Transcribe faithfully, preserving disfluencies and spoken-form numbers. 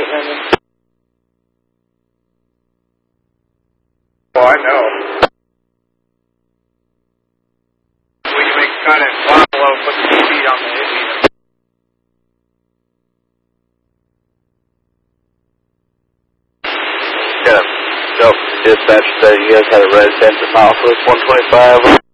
Brandon? Oh, I know. We can make kind of follow, put the T V on the Indian. Yeah. Nope. Dispatch said you guys had a resident at Milefoot one twenty-five.